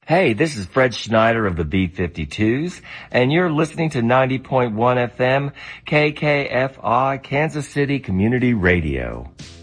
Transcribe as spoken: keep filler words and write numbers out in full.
Hey, this is Fred Schneider of the B fifty-twos, and you're listening to ninety point one F M K K F I Kansas City Community Radio.